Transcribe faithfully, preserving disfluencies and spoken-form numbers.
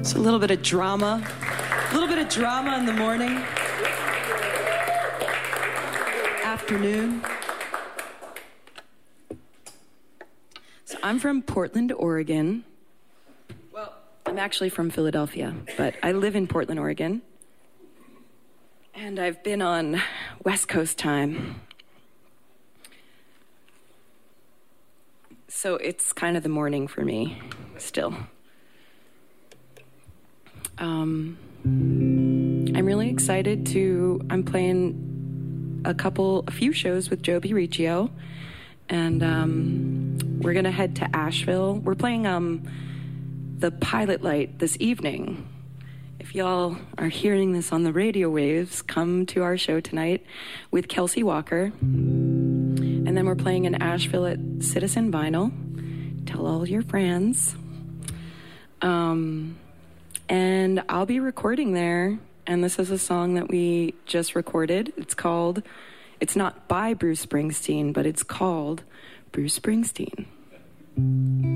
It's a little bit of drama. A little bit of drama in the morning. Afternoon. So I'm from Portland, Oregon. Well, I'm actually from Philadelphia, but I live in Portland, Oregon. And I've been on West Coast time. So it's kind of the morning for me, still. Um, I'm really excited to, I'm playing a couple, a few shows with Joe B. Riccio, and um, we're gonna head to Asheville. We're playing um, the Pilot Light this evening. If y'all are hearing this on the radio waves, come to our show tonight with Kelsey Walker. And then we're playing in Asheville at Citizen Vinyl. Tell all your friends. Um, and I'll be recording there. And this is a song that we just recorded. It's called, it's not by Bruce Springsteen, but it's called Bruce Springsteen.